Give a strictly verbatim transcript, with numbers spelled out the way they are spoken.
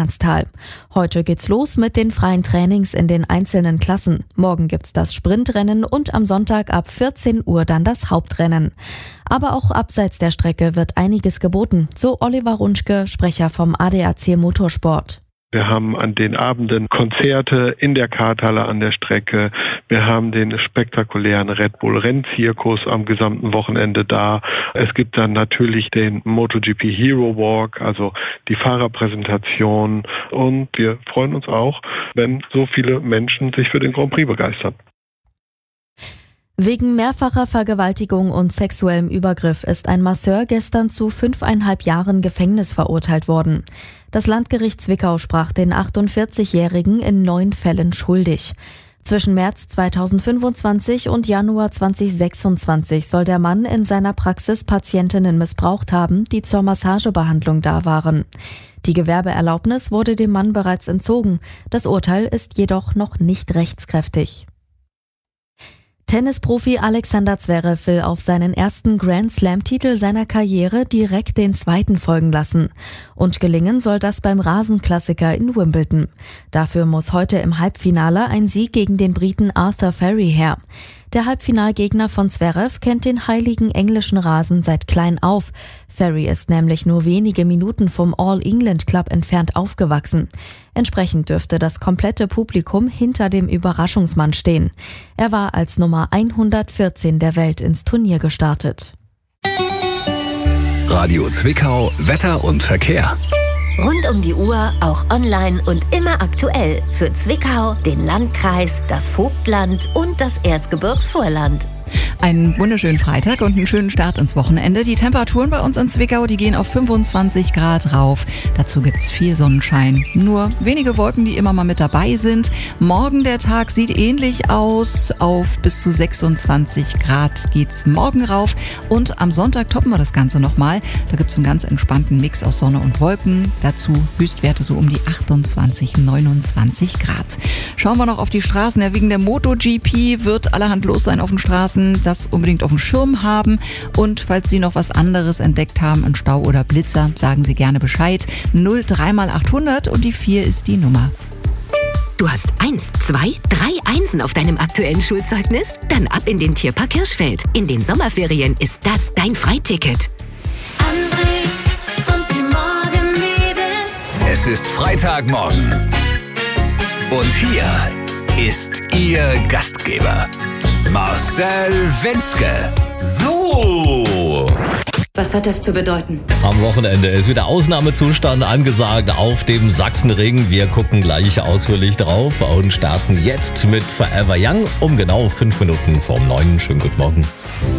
Heißkranztal. Heute geht's los mit den freien Trainings in den einzelnen Klassen. Morgen gibt's das Sprintrennen und am Sonntag ab vierzehn Uhr dann das Hauptrennen. Aber auch abseits der Strecke wird einiges geboten, so Oliver Runschke, Sprecher vom A D A C Motorsport. Wir haben an den Abenden Konzerte in der Karthalle an der Strecke. Wir haben den spektakulären Red Bull Rennzirkus am gesamten Wochenende da. Es gibt dann natürlich den MotoGP Hero Walk, also die Fahrerpräsentation. Und wir freuen uns auch, wenn so viele Menschen sich für den Grand Prix begeistern. Wegen mehrfacher Vergewaltigung und sexuellem Übergriff ist ein Masseur gestern zu fünfeinhalb Jahren Gefängnis verurteilt worden. Das Landgericht Zwickau sprach den achtundvierzigjährigen in neun Fällen schuldig. Zwischen März zweitausendfünfundzwanzig und Januar zweitausendsechsundzwanzig soll der Mann in seiner Praxis Patientinnen missbraucht haben, die zur Massagebehandlung da waren. Die Gewerbeerlaubnis wurde dem Mann bereits entzogen. Das Urteil ist jedoch noch nicht rechtskräftig. Tennisprofi Alexander Zverev will auf seinen ersten Grand-Slam-Titel seiner Karriere direkt den zweiten folgen lassen. Und gelingen soll das beim Rasenklassiker in Wimbledon. Dafür muss heute im Halbfinale ein Sieg gegen den Briten Arthur Ferry her. Der Halbfinalgegner von Zverev kennt den heiligen englischen Rasen seit klein auf. Ferry ist nämlich nur wenige Minuten vom All-England Club entfernt aufgewachsen. Entsprechend dürfte das komplette Publikum hinter dem Überraschungsmann stehen. Er war als Nummer hundertvierzehn der Welt ins Turnier gestartet. Radio Zwickau, Wetter und Verkehr. Rund um die Uhr, auch online und immer aktuell. Für Zwickau, den Landkreis, das Vogtland und das Erzgebirgsvorland. Einen wunderschönen Freitag und einen schönen Start ins Wochenende. Die Temperaturen bei uns in Zwickau, die gehen auf fünfundzwanzig Grad rauf. Dazu gibt's viel Sonnenschein. Nur wenige Wolken, die immer mal mit dabei sind. Morgen der Tag sieht ähnlich aus. Auf bis zu sechsundzwanzig Grad geht's morgen rauf. Und am Sonntag toppen wir das Ganze nochmal. Da gibt's einen ganz entspannten Mix aus Sonne und Wolken. Dazu Höchstwerte so um die achtundzwanzig, neunundzwanzig Grad. Schauen wir noch auf die Straßen. Ja, wegen der MotoGP wird allerhand los sein auf den Straßen. Das unbedingt auf dem Schirm haben. Und falls Sie noch was anderes entdeckt haben, einen Stau oder Blitzer, sagen Sie gerne Bescheid. null drei mal achthundert und die vier ist die Nummer. Du hast eins, zwei, drei Einsen auf deinem aktuellen Schulzeugnis? Dann ab in den Tierpark Hirschfeld. In den Sommerferien ist das dein Freiticket. André und die Morgenmädels. Es ist Freitagmorgen. Und hier ist Ihr Gastgeber, Marcel Wenzke. So. Was hat das zu bedeuten? Am Wochenende ist wieder Ausnahmezustand angesagt auf dem Sachsenring. Wir gucken gleich ausführlich drauf und starten jetzt mit Forever Young um genau fünf Minuten vorm neun. Schönen guten Morgen.